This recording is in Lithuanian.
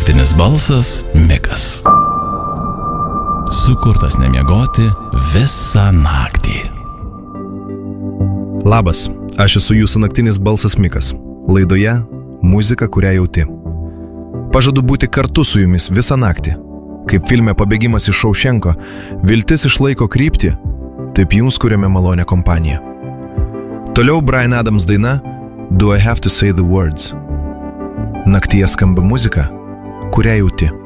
naktinis balsas Mikas. Sukurtas nemiegoti visą naktį. Labas, aš esu jūsų naktinis balsas Mikas. Laidoje muzika, kurią jauti. Pažadu būti kartu su jumis visą naktį. Kaip filme Pabėgimas iš Šaušenko, viltis išlaiko kryptį, taip jums kuriame malonę kompaniją. Toliau Bryan Adams daina Do I Have to Say the Words. Naktyje skamba muzika, kurią jauti.